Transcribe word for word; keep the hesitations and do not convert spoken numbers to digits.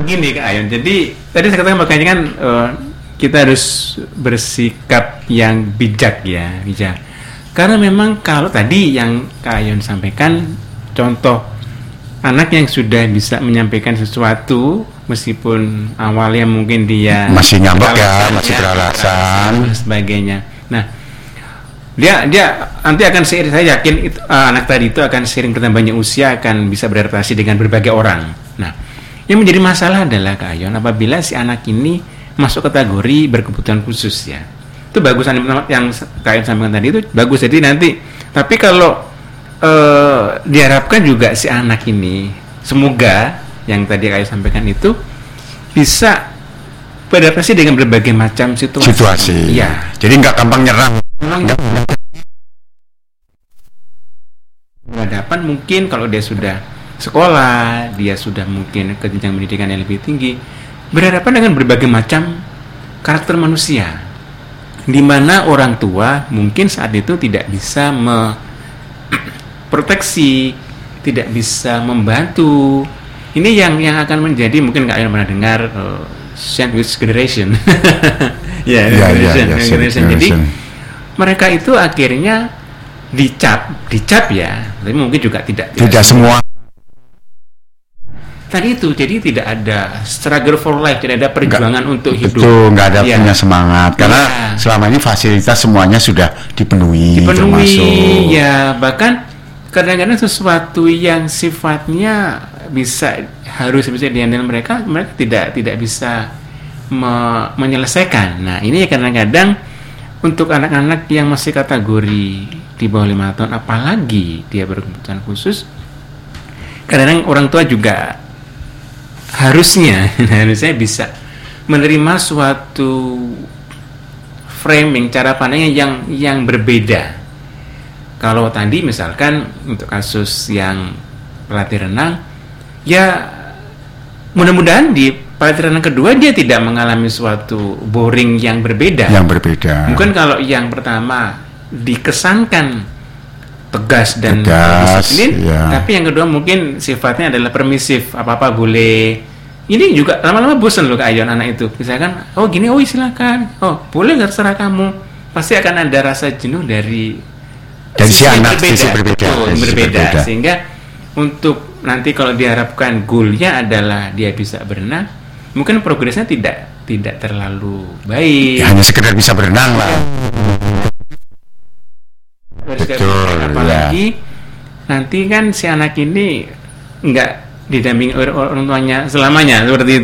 begini Kak Ayun. Jadi tadi saya katakan makanya kan uh, kita harus bersikap yang bijak ya, bijak. Karena memang kalau tadi yang Kak Ayun sampaikan, contoh anak yang sudah bisa menyampaikan sesuatu meskipun awalnya mungkin dia masih ngambek ya, masih beralasan dan sebagainya. Nah, dia dia nanti akan seiring, saya yakin itu, uh, anak tadi itu akan seiring bertambahnya usia akan bisa beradaptasi dengan berbagai orang. Nah, yang menjadi masalah adalah Kak Ayun apabila si anak ini masuk kategori berkebutuhan khusus ya. Itu bagus yang Kak Ayun sampaikan tadi itu bagus. Jadi nanti tapi kalau uh, diharapkan juga si anak ini semoga yang tadi Kak Ayun sampaikan itu bisa beradaptasi dengan berbagai macam situasi. Situasi. Ya. Jadi nggak gampang nyerang. Nggak berhadapan mungkin kalau dia sudah sekolah, dia sudah mungkin ke jenjang pendidikan yang lebih tinggi, berhadapan dengan berbagai macam karakter manusia, di mana orang tua mungkin saat itu tidak bisa memproteksi, tidak bisa membantu. Ini yang yang akan menjadi mungkin Kak Ayun pernah dengar uh, sandwich generation. ya, ya, generation, ya, ya, generation. Jadi mereka itu akhirnya dicap, dicap ya, tapi mungkin juga tidak tidak, tidak semua. Tadi itu, jadi tidak ada struggle for life, tidak ada perjuangan nggak, untuk hidup. Betul, nggak ada ya. punya semangat, karena ya. selama ini fasilitas semuanya sudah dipenuhi. Dipenuhi, termasuk. ya bahkan kadang-kadang sesuatu yang sifatnya bisa harus bisa dihandle mereka, mereka tidak tidak bisa me, menyelesaikan. Nah ini kadang-kadang untuk anak-anak yang masih kategori di bawah lima tahun, apalagi dia berkebutuhan khusus, kadang-kadang orang tua juga harusnya harusnya bisa menerima suatu framing cara pandangnya yang yang berbeda. Kalau tadi misalkan untuk kasus yang pelatih renang, ya mudah-mudahan di pelatih renang kedua dia tidak mengalami suatu boring yang berbeda. Yang berbeda. Mungkin kalau yang pertama dikesankan tegas dan tegas, disiplin, ya. Tapi yang kedua mungkin sifatnya adalah permisif, apa-apa boleh. Ini juga lama-lama bosan loh Kak Ayun anak itu. Misalkan, oh gini, oh silakan, oh boleh nggak terserah kamu. Pasti akan ada rasa jenuh dari dari si anak berbeda, sisi berbeda, betul, sisi berbeda. berbeda. Sehingga untuk nanti kalau diharapkan goalnya adalah dia bisa berenang, mungkin progresnya tidak tidak terlalu baik. Ya, hanya sekedar bisa berenang lah. Betul, apalagi ya. Nanti kan si anak ini nggak didampingi oleh orang tuanya selamanya seperti itu.